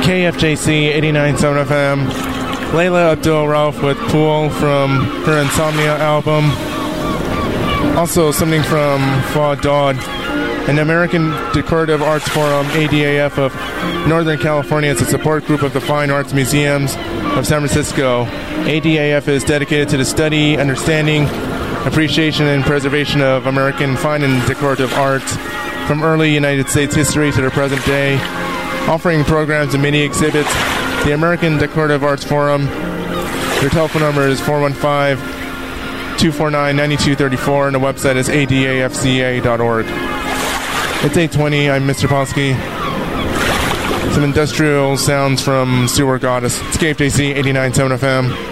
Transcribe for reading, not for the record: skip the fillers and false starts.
KFJC 89.7 FM. Layla Abdul Rauf with Pool from her Insomnia album. Also something from Fa Dod. An American Decorative Arts Forum, ADAF of Northern California, is a support group of the Fine Arts Museums of San Francisco. ADAF is dedicated to the study, understanding, appreciation, and preservation of American fine and decorative arts from early United States history to the present day, offering programs and many exhibits. The American Decorative Arts Forum, their telephone number is 415-249-9234, and the website is adafca.org. It's 8:20. I'm Mr. Polsky. Some industrial sounds from Sewer Goddess. It's KFJC 89.7 FM.